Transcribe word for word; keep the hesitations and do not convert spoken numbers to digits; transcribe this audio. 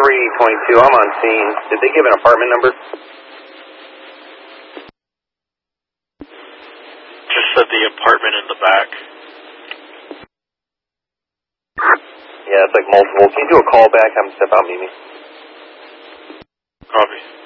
three twenty-two, I'm on scene. Did they give an apartment number? Just said the apartment in the back. Yeah, it's like multiple. Can you do a call back? I'm step out, meet me. Copy.